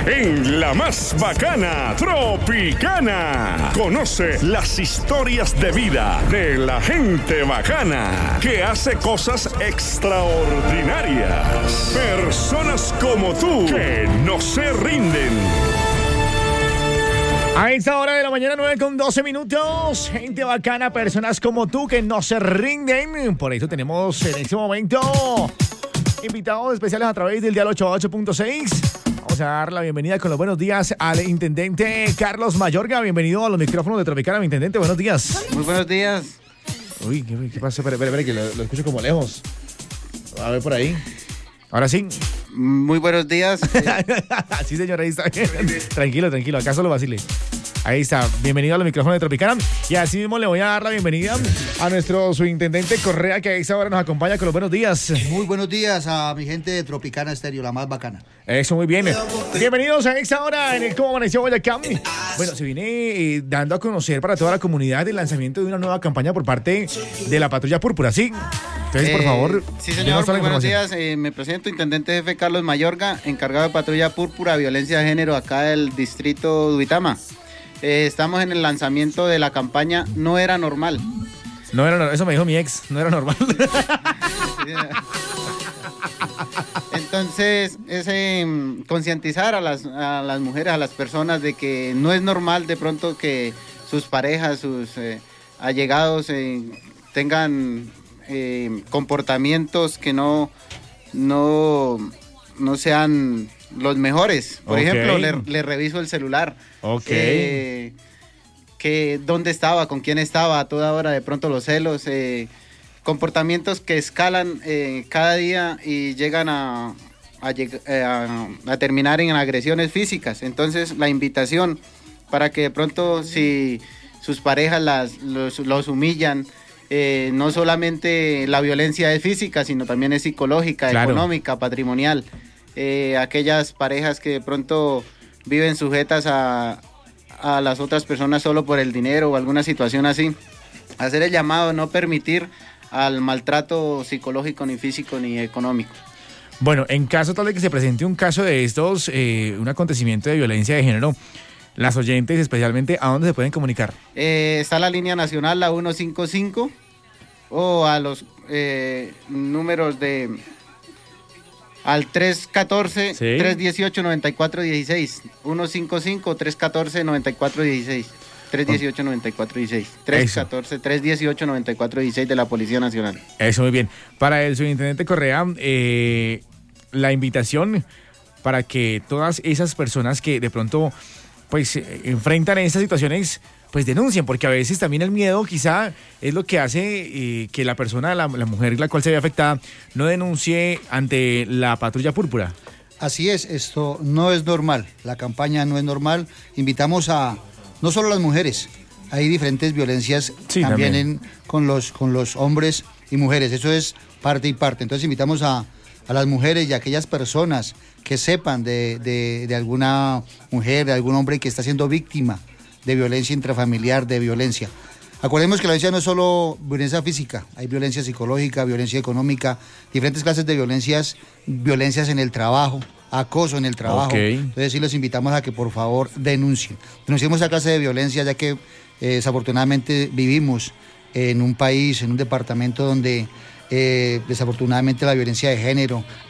en la más bacana Tropicana. Conoce las historias de vida de la gente bacana que hace cosas extraordinarias. Personas como tú que no se rinden. A esta hora de la mañana, 9:12. Gente bacana, personas como tú que no se rinden. Por eso tenemos en este momento invitados especiales a través del dial 88.6. Vamos a dar la bienvenida con los buenos días al intendente Carlos Mayorga. Bienvenido a los micrófonos de Tropicana, mi intendente. Buenos días. Muy buenos días. Uy, ¿qué pasa? Espera, que lo escucho como lejos. A ver por ahí. Ahora sí. Muy buenos días. Sí, señor, ahí está. Tranquilo, acá solo vacile. Ahí está, bienvenido a los micrófonos de Tropicana. Y así mismo le voy a dar la bienvenida a nuestro subintendente Correa, que a esta hora nos acompaña con los buenos días. Muy buenos días a mi gente de Tropicana Estéreo, la más bacana. Eso, muy bien. Bienvenidos a esta hora en el Cómo Amaneció Boyacá. Bueno, se viene dando a conocer para toda la comunidad el lanzamiento de una nueva campaña por parte de la Patrulla Púrpura, ¿sí? Entonces, por favor, sí, señor, muy buenos días. Me presento, intendente jefe Carlos Mayorga, encargado de Patrulla Púrpura, Violencia de Género, acá del distrito de Duitama. Estamos en el lanzamiento de la campaña No Era Normal. No era normal, eso me dijo mi ex, no era normal. Entonces, es concientizar a las mujeres, a las personas de que no es normal de pronto que sus parejas, sus allegados tengan comportamientos que no sean los mejores. Por ejemplo, le reviso el celular. Que dónde estaba, con quién estaba, a toda hora, de pronto los celos, comportamientos que escalan cada día y llegan a terminar en agresiones físicas. Entonces, la invitación para que de pronto, si sus parejas los humillan, no solamente la violencia es física, sino también es psicológica, claro, económica, patrimonial. Aquellas parejas que de pronto viven sujetas a las otras personas solo por el dinero o alguna situación así, hacer el llamado, no permitir al maltrato psicológico, ni físico, ni económico. Bueno, en caso tal de que se presente un caso de estos, un acontecimiento de violencia de género, las oyentes especialmente, ¿a dónde se pueden comunicar? Está la línea nacional, la 155, o a los números al 314-318-9416, 155-314-9416, 318-9416, 314-318-9416 de la Policía Nacional. Eso, muy bien. Para el subintendente Correa, la invitación para que todas esas personas que de pronto pues enfrentan estas situaciones, pues denuncien, porque a veces también el miedo quizá es lo que hace que la persona, la mujer la cual se ve afectada, no denuncie ante la Patrulla Púrpura. Así es, esto no es normal, la campaña no es normal. Invitamos a, no solo a las mujeres, hay diferentes violencias también con los hombres y mujeres, eso es parte y parte. Entonces invitamos a las mujeres y a aquellas personas que sepan de alguna mujer, de algún hombre que está siendo víctima de violencia intrafamiliar, de violencia. Acordemos que la violencia no es solo violencia física, hay violencia psicológica, violencia económica, diferentes clases de violencias en el trabajo, acoso en el trabajo. Entonces sí los invitamos a que por favor denunciemos esa clase de violencia, ya que desafortunadamente vivimos en un país, en un departamento donde desafortunadamente la violencia de género